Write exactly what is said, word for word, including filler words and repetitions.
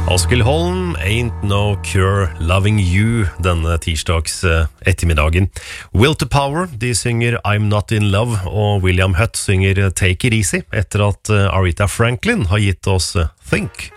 Askild Holm, Ain't No Cure Loving You, denne tirsdags ettermiddagen. Will to Power, de synger I'm Not In Love, og William Hutt synger Take It Easy, etter at Aretha Franklin har gitt oss Think.